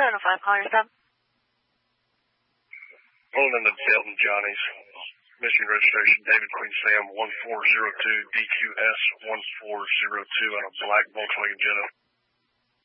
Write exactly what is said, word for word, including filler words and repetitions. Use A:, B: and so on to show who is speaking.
A: seven oh five, calling yourself.
B: Pulling into Delton Johnny's. Michigan registration, David Queen Sam, one four zero two, D Q S one four zero two on a black Volkswagen Jetta.